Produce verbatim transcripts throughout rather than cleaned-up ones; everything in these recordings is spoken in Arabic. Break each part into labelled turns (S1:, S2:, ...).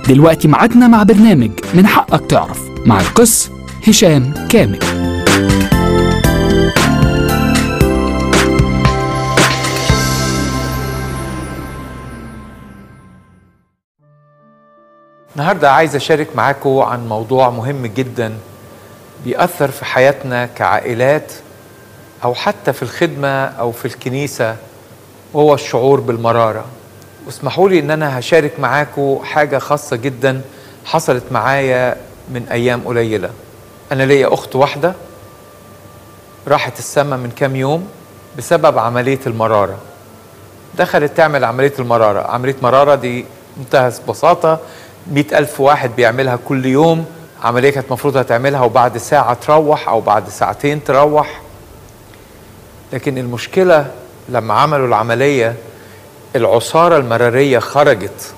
S1: دلوقتي معادنا مع برنامج من حقك تعرف مع القس هشام كامل.
S2: النهاردة عايز أشارك معاكم عن موضوع مهم جدا بيأثر في حياتنا كعائلات أو حتى في الخدمة أو في الكنيسة، وهو الشعور بالمرارة. واسمحوا لي إن أنا هشارك معاكم حاجة خاصة جدا حصلت معايا من أيام قليلة. أنا ليا أخت واحدة راحت السما من كام يوم بسبب عملية المرارة. دخلت تعمل عملية المرارة. عملية مرارة دي منتهى ببساطة مئة ألف واحد بيعملها كل يوم. عملية كانت مفروض هتعملها وبعد ساعة تروح أو بعد ساعتين تروح. لكن المشكلة لما عملوا العملية العصارة المرارية خرجت،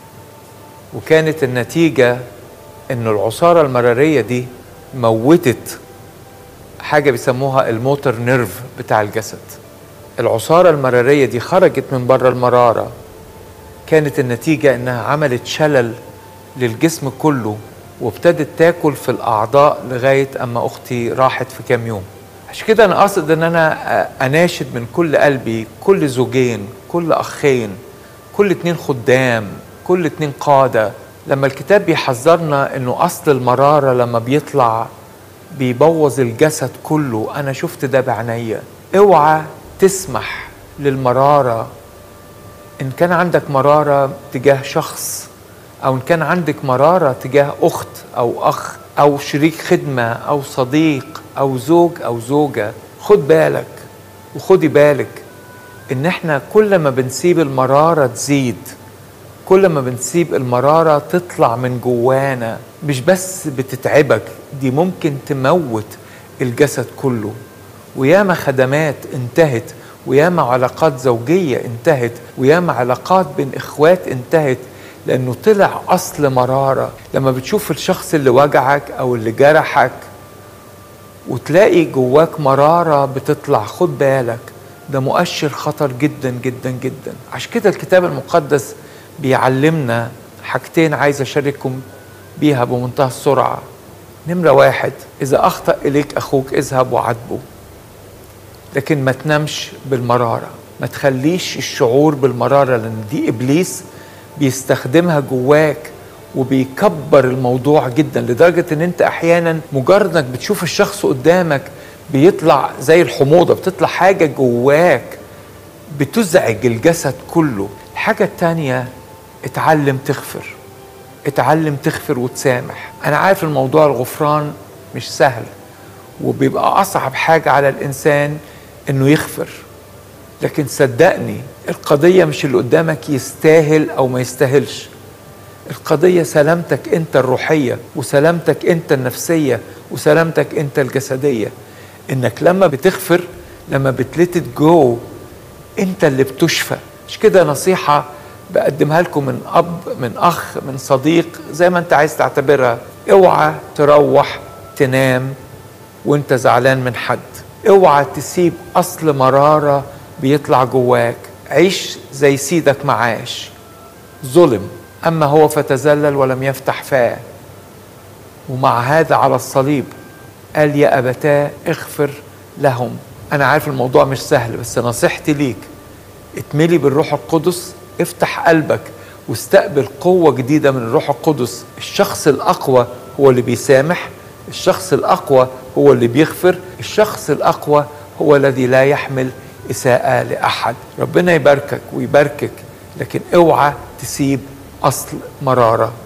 S2: وكانت النتيجة إن العصارة المرارية دي موتت حاجة بيسموها الموتور نيرف بتاع الجسد. العصارة المرارية دي خرجت من بره المرارة، كانت النتيجة إنها عملت شلل للجسم كله، وابتدت تاكل في الأعضاء لغاية أما أختي راحت في كام يوم. عشان كده أنا قصد إن أنا أناشد من كل قلبي كل زوجين، كل أخين، كل اتنين خدام، كل اتنين قادة. لما الكتاب بيحذرنا إنه أصل المرارة لما بيطلع بيبوظ الجسد كله، أنا شفت ده بعناية. اوعى تسمح للمرارة. إن كان عندك مرارة تجاه شخص، أو إن كان عندك مرارة تجاه أخت أو أخ أو شريك خدمة أو صديق أو زوج أو زوجة، خد بالك وخدي بالك إن إحنا كل ما بنسيب المرارة تزيد، كل ما بنسيب المرارة تطلع من جوانا، مش بس بتتعبك، دي ممكن تموت الجسد كله. وياما خدمات انتهت، وياما علاقات زوجية انتهت، وياما علاقات بين إخوات انتهت، لأنه طلع أصل مرارة. لما بتشوف الشخص اللي وجعك أو اللي جرحك وتلاقي جواك مرارة بتطلع، خد بالك، ده مؤشر خطر جدا جدا جدا. عشان كده الكتاب المقدس بيعلمنا حاجتين عايز أشارككم بيها بمنتهى السرعة. نمرة واحد، إذا أخطأ إليك أخوك اذهب وعاتبه، لكن ما تنامش بالمرارة. ما تخليش الشعور بالمرارة، لأن دي إبليس بيستخدمها جواك وبيكبر الموضوع جدا، لدرجة ان انت احيانا مجرد انك بتشوف الشخص قدامك بيطلع زي الحموضة، بتطلع حاجة جواك بتزعج الجسد كله. الحاجة التانية، اتعلم تغفر. اتعلم تغفر وتسامح. انا عارف الموضوع الغفران مش سهل، وبيبقى اصعب حاجة على الانسان انه يغفر، لكن صدقني القضية مش اللي قدامك يستاهل أو ما يستاهلش. القضية سلامتك أنت الروحية، وسلامتك أنت النفسية، وسلامتك أنت الجسدية. إنك لما بتغفر، لما بتلتت جو، أنت اللي بتشفى. مش كده نصيحة بقدمها لكم من أب، من أخ، من صديق، زي ما أنت عايز تعتبرها. اوعى تروح تنام وأنت زعلان من حد. اوعى تسيب أصل مرارة بيطلع جواك. عيش زي سيدك معاش، ظلم أما هو فتذلل ولم يفتح فاه، ومع هذا على الصليب قال يا أبتاه اغفر لهم. أنا عارف الموضوع مش سهل، بس نصيحتي ليك اتملي بالروح القدس، افتح قلبك واستقبل قوة جديدة من الروح القدس. الشخص الأقوى هو اللي بيسامح، الشخص الأقوى هو اللي بيغفر، الشخص الأقوى هو الذي لا يحمل إساءة لأحد. ربنا يباركك ويباركك، لكن اوعى تسيب أصل مرارة